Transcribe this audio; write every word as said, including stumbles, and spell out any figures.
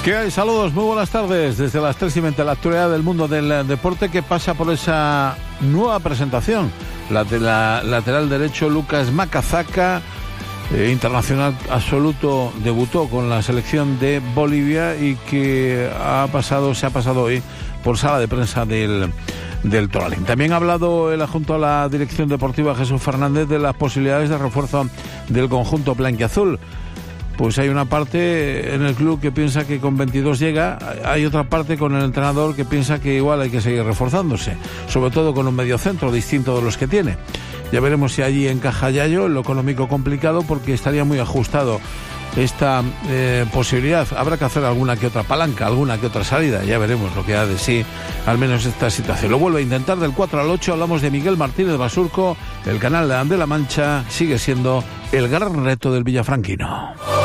¿Qué hay? Saludos, muy buenas tardes. Desde las tres y veinte, la actualidad del mundo del deporte, que pasa por esa nueva presentación. La de la lateral derecho Lucas Macazaca, eh, internacional absoluto, debutó con la selección de Bolivia y que ha pasado, se ha pasado hoy por sala de prensa del, del Toralín. También ha hablado él, junto a la dirección deportiva Jesús Fernández, de las posibilidades de refuerzo del conjunto blanquiazul. Pues hay una parte en el club que piensa que con veintidós llega, hay otra parte con el entrenador que piensa que igual hay que seguir reforzándose, sobre todo con un mediocentro distinto de los que tiene. Ya veremos si allí encaja Yayo, en lo económico complicado, porque estaría muy ajustado esta eh, posibilidad. Habrá que hacer alguna que otra palanca, alguna que otra salida, ya veremos lo que da de sí, al menos esta situación. Lo vuelve a intentar del cuatro al ocho, hablamos de Miguel Martínez Basurco, el canal de La Mancha sigue siendo el gran reto del villafranquino.